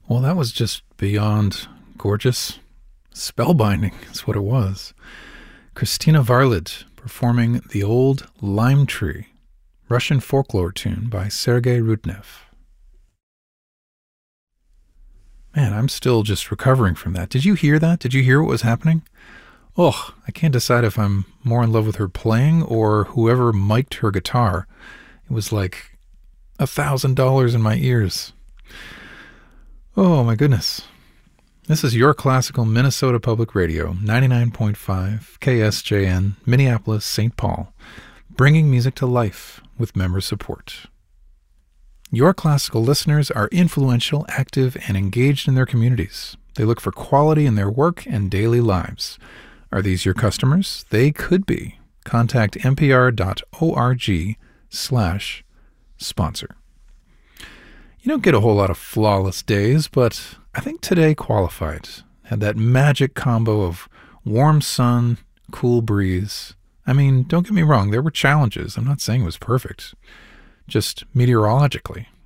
Well, that was just beyond gorgeous. Spellbinding is what it was. Christina Varlid performing The Old Lime Tree, Russian folklore tune by Sergei Rudnev. Man, I'm still just recovering from that. Did you hear that? Did you hear what was happening? Oh, I can't decide if I'm more in love with her playing or whoever mic'd her guitar. It was like $1,000 in my ears. Oh, my goodness. This is Your Classical Minnesota Public Radio, 99.5 KSJN, Minneapolis, St. Paul, bringing music to life with member support. Your Classical listeners are influential, active, and engaged in their communities. They look for quality in their work and daily lives. Are these your customers? They could be. Contact npr.org/sponsor. You don't get a whole lot of flawless days, but I think today qualified. Had that magic combo of warm sun, cool breeze. I mean, don't get me wrong, there were challenges. I'm not saying it was perfect. Just meteorologically,